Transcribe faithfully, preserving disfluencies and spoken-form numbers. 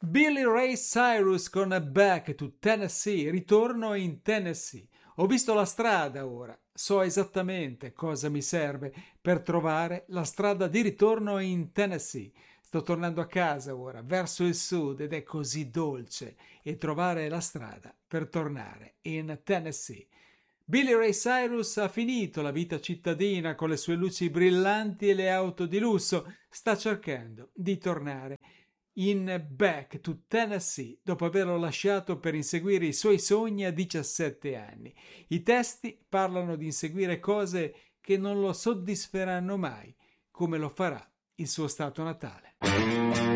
Billy Ray Cyrus con Back to Tennessee, ritorno in Tennessee. Ho visto la strada ora, so esattamente cosa mi serve per trovare la strada di ritorno in Tennessee. Sto tornando a casa ora, verso il sud, ed è così dolce e trovare la strada per tornare in Tennessee. Billy Ray Cyrus ha finito la vita cittadina con le sue luci brillanti e le auto di lusso, sta cercando di tornare in Back to Tennessee dopo averlo lasciato per inseguire i suoi sogni a diciassette anni. I testi parlano di inseguire cose che non lo soddisferanno mai, come lo farà il suo stato natale.